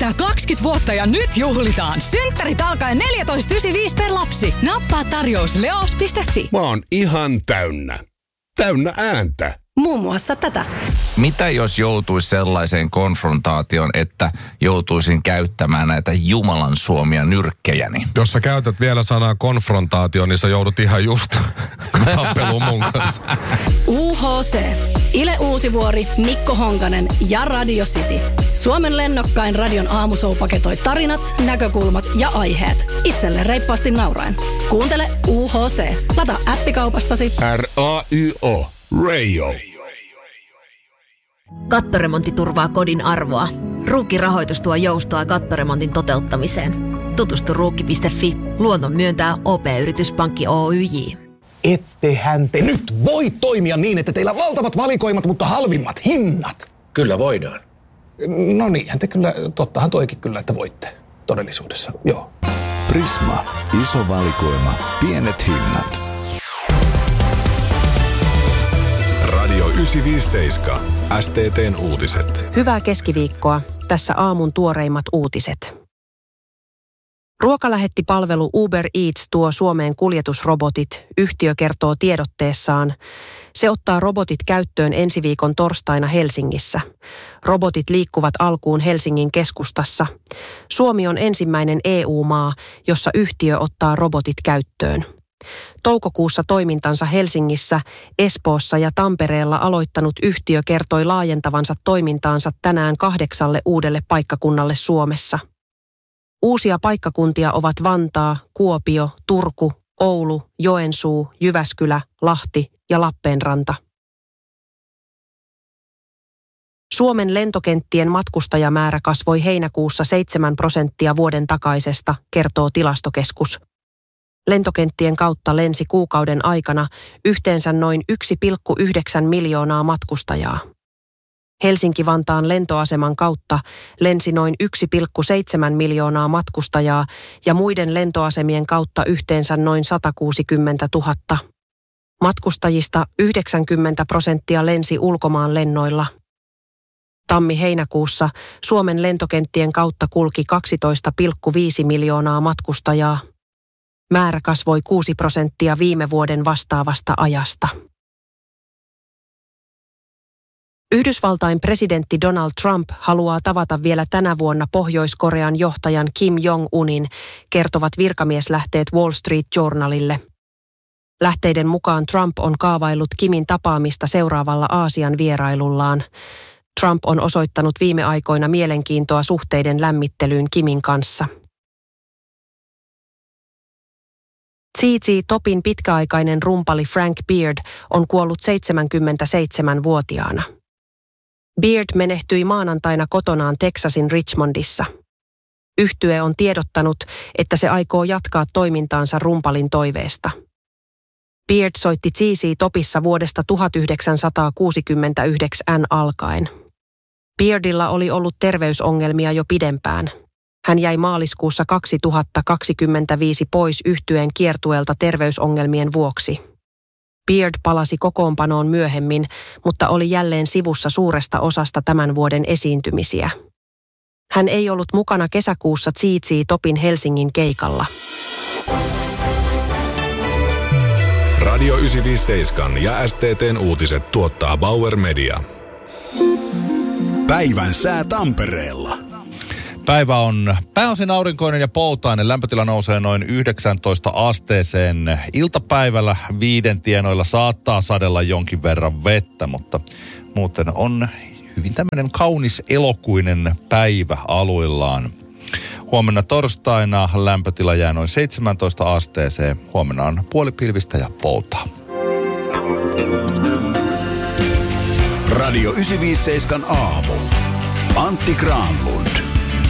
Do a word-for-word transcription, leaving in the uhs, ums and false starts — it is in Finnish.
täyttää kaksikymmentä vuotta ja nyt juhlitaan. Synttärit alkaen neljätoista yhdeksänkymmentäviisi per lapsi. Nappaa tarjous leos piste fi. Mä oon ihan täynnä. Täynnä ääntä. Muun muassa tätä. Mitä jos joutuisi sellaiseen konfrontaation, että joutuisin käyttämään näitä Jumalan suomia nyrkkejäni? Jos sä käytät vielä sanaa konfrontaatio, niin sä joudut ihan just tappeluun mun kanssa. U H C. Ile Uusivuori, Mikko Honkanen ja Radio City. Suomen lennokkain radion aamushow paketoi tarinat, näkökulmat ja aiheet. Itselle reippaasti nauraen. Kuuntele U H C. Lata appikaupastasi. R A Y O. Radio. Kattoremontti turvaa kodin arvoa. Ruukki-rahoitus tuo joustoa kattoremontin toteuttamiseen. Tutustu ruukki piste fi. Luonnon myöntää O P-yrityspankki Oyj. Ettehän te nyt voi toimia niin, että teillä on valtavat valikoimat, mutta halvimmat hinnat. Kyllä voidaan. No niinhän te kyllä, tottahan toikin kyllä, että voitte todellisuudessa, joo. Prisma. Iso valikoima. Pienet hinnat. Radio yhdeksänsataaviisikymmentäseitsemän. S T T:n uutiset. Hyvää keskiviikkoa. Tässä aamun tuoreimmat uutiset. Ruokalähettipalvelu Uber Eats tuo Suomeen kuljetusrobotit. Yhtiö kertoo tiedotteessaan. Se ottaa robotit käyttöön ensi viikon torstaina Helsingissä. Robotit liikkuvat alkuun Helsingin keskustassa. Suomi on ensimmäinen E U-maa, jossa yhtiö ottaa robotit käyttöön. Toukokuussa toimintansa Helsingissä, Espoossa ja Tampereella aloittanut yhtiö kertoi laajentavansa toimintaansa tänään kahdeksalle uudelle paikkakunnalle Suomessa. Uusia paikkakuntia ovat Vantaa, Kuopio, Turku, Oulu, Joensuu, Jyväskylä, Lahti ja Lappeenranta. Suomen lentokenttien matkustajamäärä kasvoi heinäkuussa seitsemän prosenttia vuoden takaisesta, kertoo Tilastokeskus. Lentokenttien kautta lensi kuukauden aikana yhteensä noin yksi pilkku yhdeksän miljoonaa matkustajaa. Helsinki-Vantaan lentoaseman kautta lensi noin yksi pilkku seitsemän miljoonaa matkustajaa ja muiden lentoasemien kautta yhteensä noin sata kuusikymmentätuhatta. Matkustajista yhdeksänkymmentä prosenttia lensi ulkomaan lennoilla. Tammi-heinäkuussa Suomen lentokenttien kautta kulki kaksitoista pilkku viisi miljoonaa matkustajaa. Määrä kasvoi kuusi prosenttia viime vuoden vastaavasta ajasta. Yhdysvaltain presidentti Donald Trump haluaa tavata vielä tänä vuonna Pohjois-Korean johtajan Kim Jong-unin, kertovat virkamieslähteet Wall Street Journalille. Lähteiden mukaan Trump on kaavaillut Kimin tapaamista seuraavalla Aasian vierailullaan. Trump on osoittanut viime aikoina mielenkiintoa suhteiden lämmittelyyn Kimin kanssa. Z Z Topin pitkäaikainen rumpali Frank Beard on kuollut seitsemänkymmentäseitsemänvuotiaana. Beard menehtyi maanantaina kotonaan Texasin Richmondissa. Yhtye on tiedottanut, että se aikoo jatkaa toimintaansa rumpalin toiveesta. Beard soitti Z Z Topissa vuodesta tuhatyhdeksänsataakuusikymmentäyhdeksän alkaen. Beardilla oli ollut terveysongelmia jo pidempään. Hän jäi maaliskuussa kaksituhattakaksikymmentäviisi pois yhtyeen kiertueelta terveysongelmien vuoksi. Beard palasi kokoonpanoon myöhemmin, mutta oli jälleen sivussa suuresta osasta tämän vuoden esiintymisiä. Hän ei ollut mukana kesäkuussa Z Z Topin Helsingin keikalla. Radio yhdeksänsataaviisikymmentäseitsemän ja S T T:n uutiset tuottaa Bauer Media. Päivän sää Tampereella. Päivä on pääosin aurinkoinen ja poutainen. Lämpötila nousee noin yhdeksäntoista asteeseen. Iltapäivällä viiden tienoilla saattaa sadella jonkin verran vettä, mutta muuten on hyvin tämmöinen kaunis elokuinen päivä aluillaan. Huomenna torstaina lämpötila jää noin seitsemäntoista asteeseen. Huomenna on puolipilvistä ja poutaa. Radio yhdeksänsataaviisikymmentäseitsemän aamu. Antti Granlund.